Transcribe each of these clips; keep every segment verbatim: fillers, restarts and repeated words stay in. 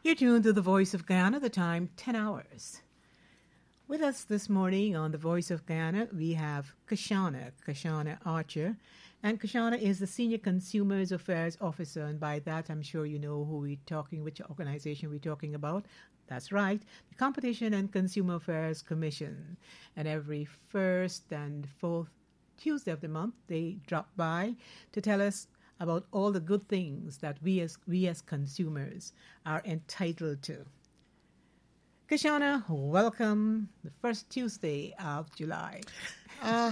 You're tuned to the Voice of Guyana, the time ten hours. With us this morning on the Voice of Guyana, we have Kashana, Kashana Archer. And Kashana is the Senior Consumers Affairs Officer, and by that I'm sure you know who we're talking, which organization we're talking about. That's right, the Competition and Consumer Affairs Commission. And every first and fourth Tuesday of the month, they drop by to tell us about all the good things that we as we as consumers are entitled to. Kashana, welcome the first Tuesday of July. Uh,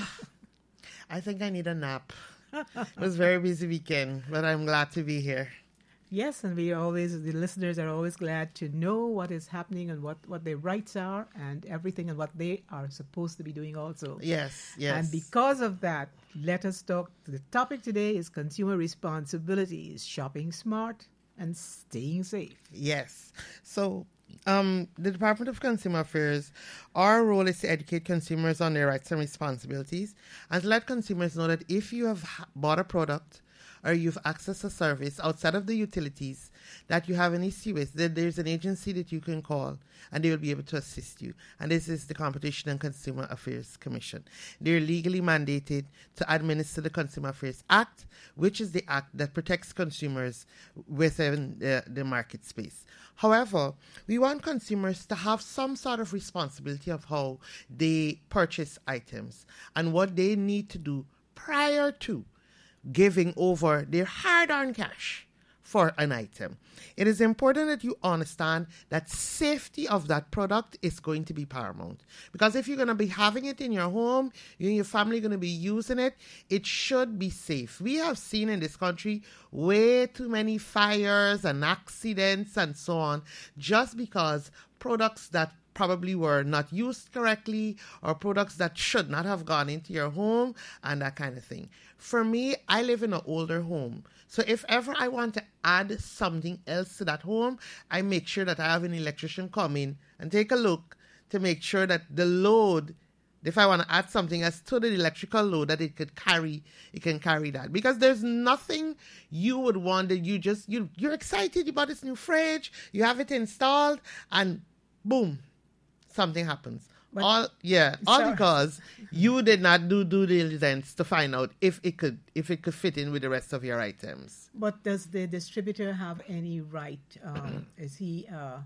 I think I need a nap. It was a very busy weekend, but I'm glad to be here. Yes, and we always, the listeners are always glad to know what is happening and what, what their rights are and everything and what they are supposed to be doing also. Yes, yes. And because of that, let us talk. The topic today is consumer responsibilities, shopping smart and staying safe. Yes. So um, the Department of Consumer Affairs, our role is to educate consumers on their rights and responsibilities and to let consumers know that if you have bought a product or you've accessed a service outside of the utilities that you have an issue with, then there's an agency that you can call and they will be able to assist you. And this is the Competition and Consumer Affairs Commission. They're legally mandated to administer the Consumer Affairs Act, which is the act that protects consumers within the, the market space. However, we want consumers to have some sort of responsibility of how they purchase items and what they need to do prior to giving over their hard-earned cash for an item. It is important that you understand that safety of that product is going to be paramount. Because if you're going to be having it in your home, you and your family are going to be using it, it should be safe. We have seen in this country way too many fires and accidents and so on, just because products that probably were not used correctly or products that should not have gone into your home and that kind of thing. For me, I live in an older home. So if ever I want to add something else to that home, I make sure that I have an electrician come in and take a look to make sure that the load, if I want to add something else to the electrical load, that it could carry, it can carry that. Because there's nothing you would want that you just, you, you're excited, you bought this new fridge, you have it installed, and boom, something happens. But all yeah, all sorry. Because you did not do due diligence to find out if it could if it could fit in with the rest of your items. But does the distributor have any right? Um, is he uh,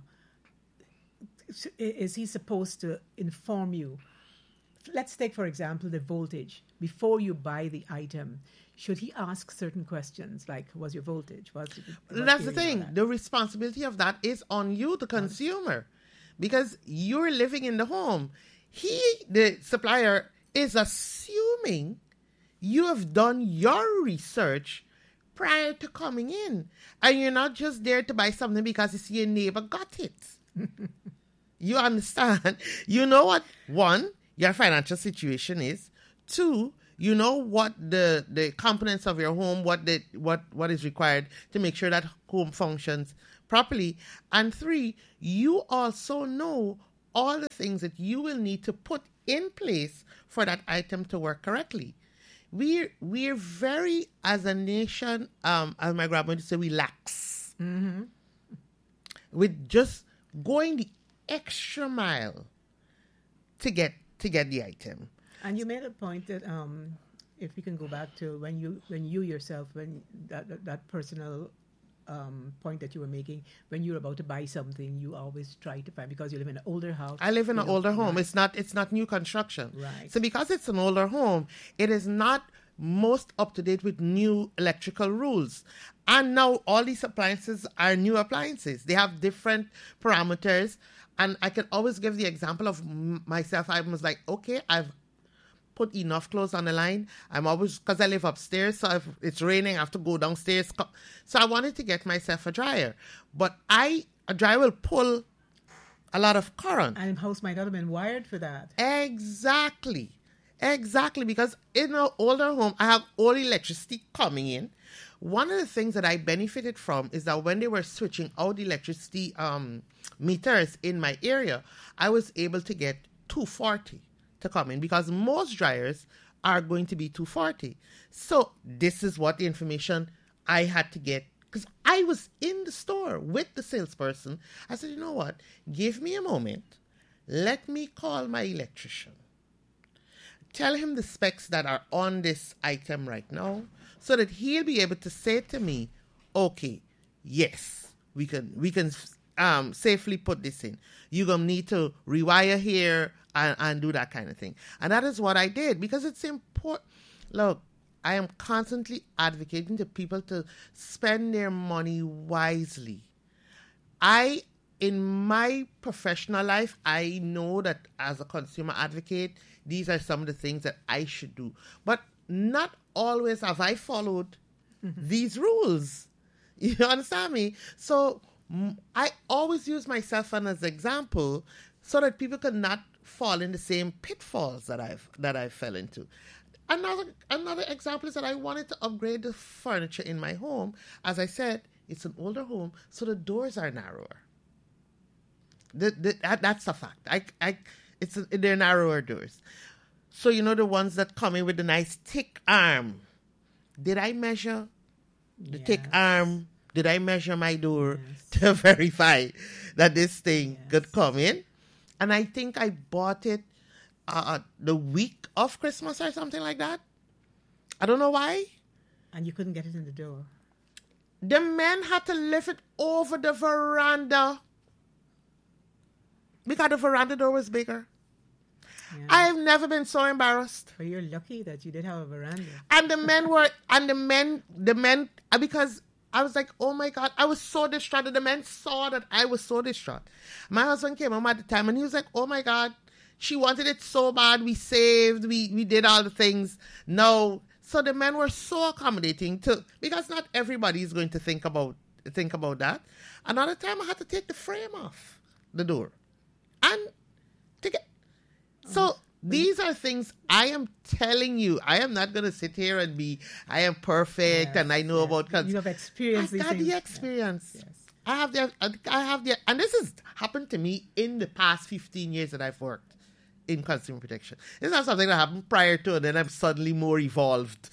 is he supposed to inform you? Let's take, for example, the voltage before you buy the item. Should he ask certain questions like, "Was your voltage?" Was it, That's the thing. That? The responsibility of that is on you, the consumer. Because you're living in the home. He, the supplier, is assuming you have done your research prior to coming in. And you're not just there to buy something because you see your neighbor got it. You understand? You know what, one, your financial situation is. Two, you know what the, the components of your home, what the what what is required to make sure that home functions properly. And three, you also know all the things that you will need to put in place for that item to work correctly. We're, we're very, as a nation, um, as my grandmother would say, we lax. Mm-hmm. With just going the extra mile to get to get the item. And you made a point that um, if you can go back to when you when you yourself, when that, that, that personal Um, point that you were making, when you're about to buy something, you always try to find, because you live in an older house. I live in an older home. Right. It's not it's not new construction. Right. So because it's an older home, it is not most up to date with new electrical rules. And now all these appliances are new appliances. They have different parameters. And I can always give the example of m- myself. I was like, okay, I've put enough clothes on the line. I'm always, because I live upstairs, so if it's raining, I have to go downstairs. So I wanted to get myself a dryer. But I, a dryer will pull a lot of current. And house might not have been wired for that. Exactly. Exactly. Because in an older home, I have all electricity coming in. One of the things that I benefited from is that when they were switching out the electricity um, meters in my area, I was able to get two forty. To come in, because most dryers are going to be two forty. So this is what the information I had to get because I was in the store with the salesperson. I said, you know what? Give me a moment. Let me call my electrician. Tell him the specs that are on this item right now so that he'll be able to say to me, okay, yes, we can we can um, safely put this in. You're going to need to rewire here and, and do that kind of thing. And that is what I did because it's important. Look, I am constantly advocating to people to spend their money wisely. I, in my professional life, I know that as a consumer advocate, these are some of the things that I should do. But not always have I followed mm-hmm. these rules. You understand me? So I always use myself as an example so that people can not fall in the same pitfalls that I've that I fell into. Another another example is that I wanted to upgrade the furniture in my home. As I said, it's an older home, so the doors are narrower. The, the, that, that's a fact. I, I, it's a, they're narrower doors. So you know the ones that come in with the nice thick arm. Did I measure the yes. thick arm? Did I measure my door yes. to verify that this thing yes. could come in? And I think I bought it uh, the week of Christmas or something like that. I don't know why. And you couldn't get it in the door. The men had to lift it over the veranda because the veranda door was bigger. Yeah. I've never been so embarrassed. But you're lucky that you did have a veranda. And the men were, and the men, the men, because I was like, oh my God, I was so distraught. The men saw that I was so distraught. My husband came home at the time and he was like, oh my God, she wanted it so bad. We saved, we, we did all the things. No. So the men were so accommodating to, because not everybody is going to think about, think about that. Another time I had to take the frame off the door and to get, so these are things I am telling you. I am not going to sit here and be, I am perfect yes, and I know yes. about... Cons- you have experienced these I got things. the experience. Yes. Yes. I have the, I have the, and this has happened to me in the past fifteen years that I've worked in consumer protection. It's not something that happened prior to and then I'm suddenly more evolved.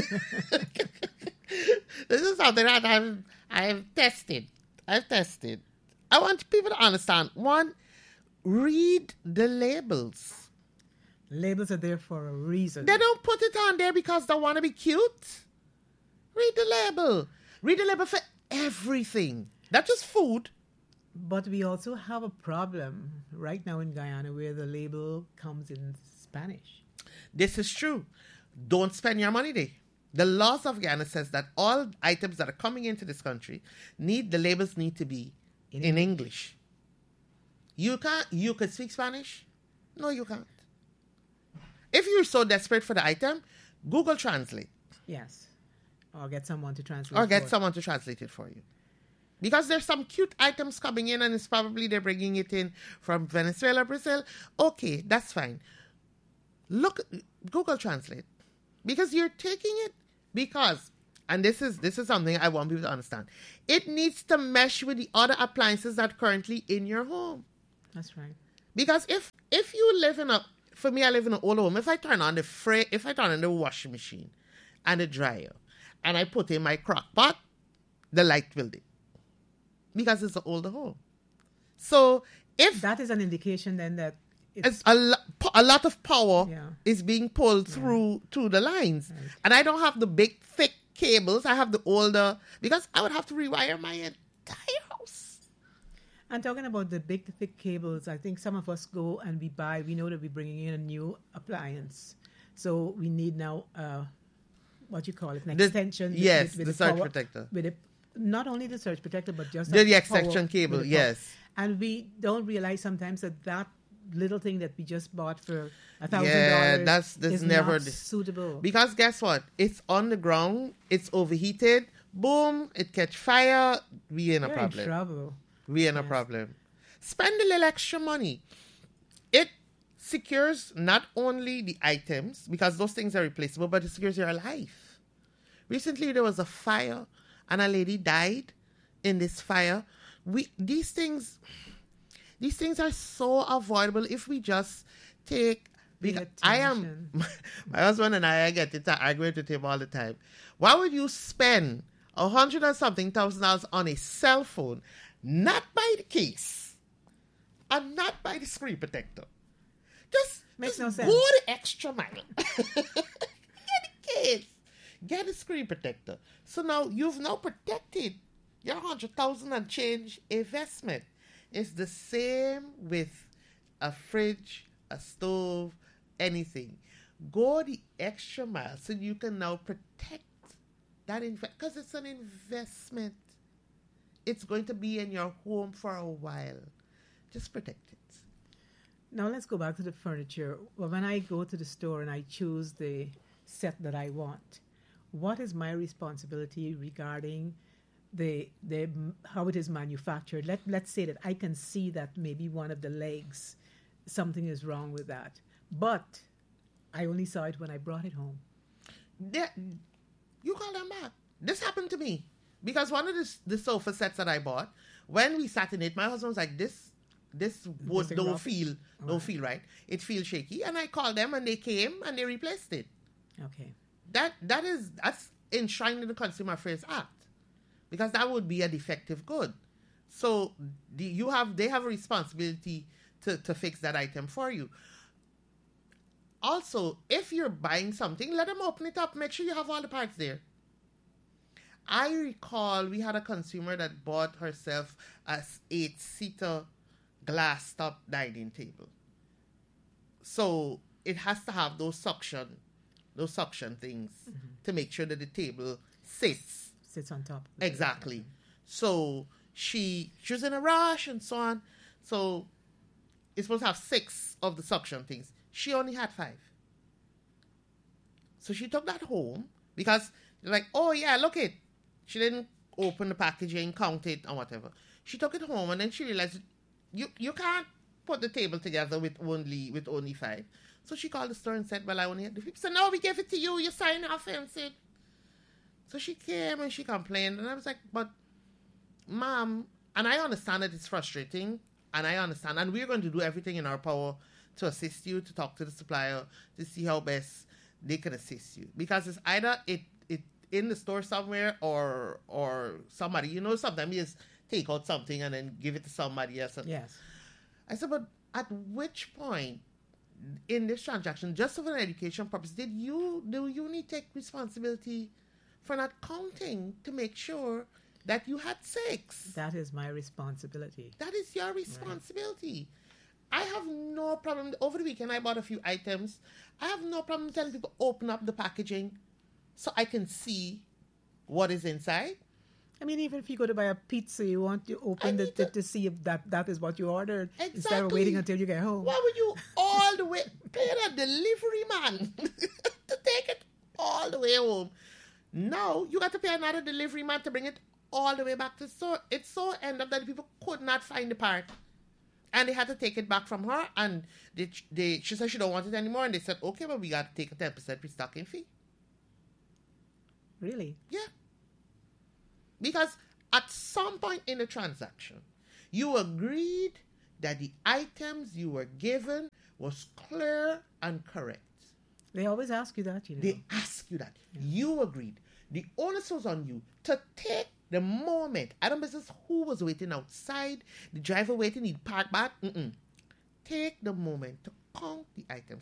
This is something that I've, I've tested. I've tested. I want people to understand. One, read the labels. Labels are there for a reason. They don't put it on there because they want to be cute. Read the label. Read the label for everything. Not just food. But we also have a problem right now in Guyana where the label comes in Spanish. This is true. Don't spend your money there. The laws of Guyana says that all items that are coming into this country need the labels need to be in, in English. You can't. You can speak Spanish? No, you can't. If you're so desperate for the item, Google Translate. Yes. Or get someone to translate Or get for someone to translate it for you. Because there's some cute items coming in and it's probably they're bringing it in from Venezuela, Brazil. Okay, that's fine. Look, Google Translate. Because you're taking it because, and this is this is something I want people to understand, it needs to mesh with the other appliances that are currently in your home. That's right. Because if if you live in a, for me, I live in an older home. If I turn on the fray, if I turn on the washing machine and the dryer, and I put in my crock pot, the light will dim because it's an older home. So if that is an indication, then that it's, it's a, lo- a lot of power yeah. is being pulled yeah. through through the lines, right. And I don't have the big thick cables. I have the older because I would have to rewire my entire house. And talking about the big, thick cables, I think some of us go and we buy, we know that we're bringing in a new appliance. So we need now, uh, what you call it, an the, extension. Yes, with, with the, the surge power, protector. With a, not only the surge protector, but just the, the extension cable, yes. And we don't realize sometimes that that little thing that we just bought for a thousand dollars yeah, that's, that's is never not suitable. Because guess what? It's on the ground, it's overheated, boom, it catch fire, we in a You're problem. in trouble. We in yes. a problem. Spend a little extra money. It secures not only the items, because those things are replaceable, but it secures your life. Recently, there was a fire, and a lady died in this fire. We these things, these things are so avoidable if we just take. Because I am, my, my husband and I, I get into argument with him all the time. Why would you spend a hundred and something thousand dollars on a cell phone, not by the case, and not by the screen protector. Just, Makes just no sense. go the extra mile. Get the case. Get a screen protector. So now you've now protected your hundred thousand and change investment. It's the same with a fridge, a stove, anything. Go the extra mile so you can now protect that investment, because it's an investment. It's going to be in your home for a while. Just protect it. Now let's go back to the furniture. Well, when I go to the store and I choose the set that I want, what is my responsibility regarding the the how it is manufactured? Let let's say that I can see that maybe one of the legs, something is wrong with that, but I only saw it when I brought it home. There, you call them back. This happened to me because one of the, the sofa sets that I bought, when we sat in it, my husband was like, "This, this wood Nothing don't rough? feel, don't Right. feel right. It feels shaky." And I called them, and they came and they replaced it. Okay. That that is that's enshrined in the Consumer Affairs Act, because that would be a defective good. So the, you have they have a responsibility to, to fix that item for you. Also, if you're buying something, let them open it up. Make sure you have all the parts there. I recall we had a consumer that bought herself a eight-seater glass top dining table. So it has to have those suction, those suction things Mm-hmm. to make sure that the table sits. Sits on top. of it. Exactly. So she she was in a rush and so on. So it's supposed to have six of the suction things. She only had five. So she took that home because they're like, oh yeah, look it. She didn't open the packaging, count it, or whatever. She took it home and then she realized you you can't put the table together with only with only five. So she called the store and said, well, I only had the fifth. So no, we gave it to you. You sign off and said. So she came and she complained. And I was like, but, ma'am, and I understand that it's frustrating. And I understand. And we're going to do everything in our power to assist you, to talk to the supplier, to see how best they can assist you. Because it's either it it in the store somewhere or or somebody. You know, sometimes you just take out something and then give it to somebody else. Yes. I said, but at which point in this transaction, just for an education purpose, did you do you need to take responsibility for not counting to make sure that you had six? That is my responsibility. That is your responsibility. Right. I have no problem. Over the weekend, I bought a few items. I have no problem telling people open up the packaging so I can see what is inside. I mean, even if you go to buy a pizza, you want to open the, to, to, to see if that, that is what you ordered exactly. instead of waiting until you get home. Why would you all the way pay a delivery man to take it all the way home? Now you got to pay another delivery man to bring it all the way back to the store. It so ended up that people could not find the part. And they had to take it back from her. And they, they, she said she don't want it anymore. And they said, okay, but we got to take a ten percent restocking fee. Really? Yeah. Because at some point in the transaction, you agreed that the items you were given was clear and correct. They always ask you that, you know. They ask you that. Yeah. You agreed. The onus was on you to take the moment. I don't business who was waiting outside, the driver waiting, he'd park back. Mm-mm. Take the moment to count the items.